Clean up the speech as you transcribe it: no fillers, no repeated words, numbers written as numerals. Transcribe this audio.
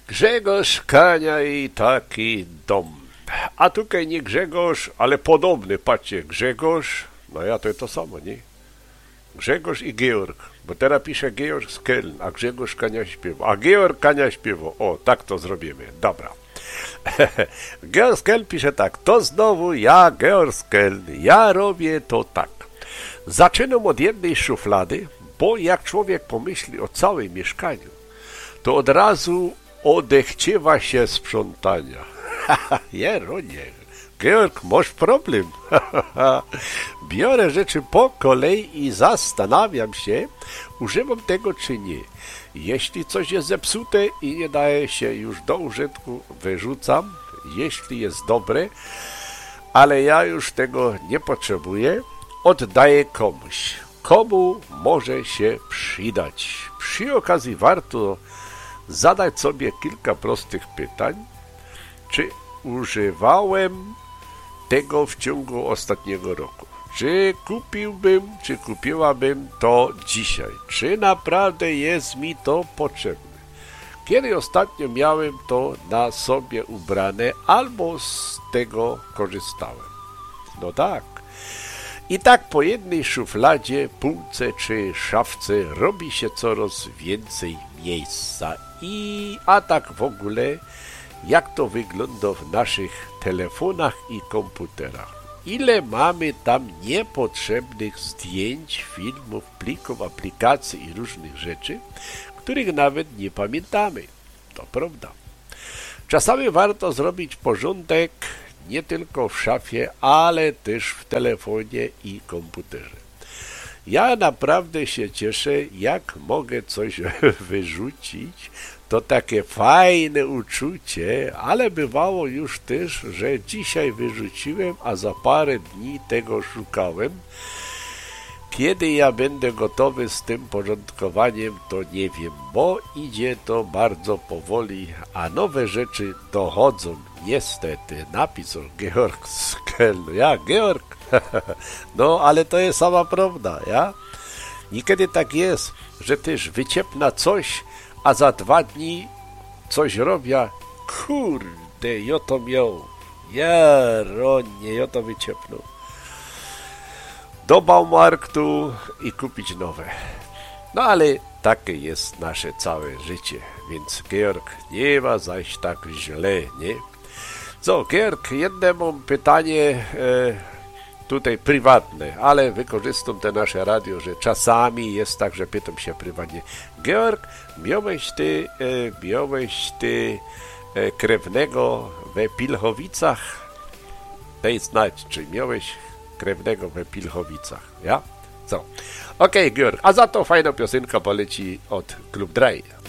Grzegorz Kania i taki dom. A tutaj nie Grzegorz, ale podobny, patrzcie, Grzegorz, no ja to samo, nie? Grzegorz i Georg, bo teraz pisze Georg z Keln, a Grzegorz Kania śpiewa, a Georg Kania śpiewa. O, tak to zrobimy, dobra. Georg z Keln pisze tak, to znowu ja, Georg z Keln, ja robię to tak. Zaczynam od jednej szuflady, bo jak człowiek pomyśli o całym mieszkaniu, to od razu odechciewa się sprzątania. Jeronie, Georg, masz problem. Biorę rzeczy po kolei i zastanawiam się, używam tego czy nie. Jeśli coś jest zepsute i nie daje się już do użytku, wyrzucam. Jeśli jest dobre, ale ja już tego nie potrzebuję, oddaję komuś. Komu może się przydać. Przy okazji warto zadać sobie kilka prostych pytań. Czy używałem tego w ciągu ostatniego roku? Czy kupiłbym, czy kupiłabym to dzisiaj? Czy naprawdę jest mi to potrzebne? Kiedy ostatnio miałem to na sobie ubrane albo z tego korzystałem? No tak. I tak po jednej szufladzie, półce czy szafce robi się coraz więcej miejsca. A tak w ogóle, jak to wygląda w naszych telefonach i komputerach? Ile mamy tam niepotrzebnych zdjęć, filmów, plików, aplikacji i różnych rzeczy, których nawet nie pamiętamy. To prawda. Czasami warto zrobić porządek nie tylko w szafie, ale też w telefonie i komputerze. Ja naprawdę się cieszę, jak mogę coś wyrzucić. To takie fajne uczucie, ale bywało już też, że dzisiaj wyrzuciłem, a za parę dni tego szukałem. Kiedy ja będę gotowy z tym porządkowaniem, to nie wiem, bo idzie to bardzo powoli, a nowe rzeczy dochodzą. Niestety, napisał Georg z Kelnu. Ja, Georg? No, ale to jest sama prawda, ja? Niekiedy tak jest, że też wyciepna coś, a za 2 dni coś robię. Kurde, ja to miał. Jaronie, ja to wyciepnął. Do Baumarktu i kupić nowe. No ale takie jest nasze całe życie, więc Georg, nie ma zaś tak źle, nie? Co, Georg, jedno mam pytanie tutaj prywatne, ale wykorzystam te nasze radio, że czasami jest tak, że pytam się prywatnie. Georg, miałeś ty krewnego we Pilchowicach? Daj znać, czy miałeś krewnego we Pilchowicach, ja? Co? Okej, Georg, a za to fajna piosenka poleci od Klub Drej.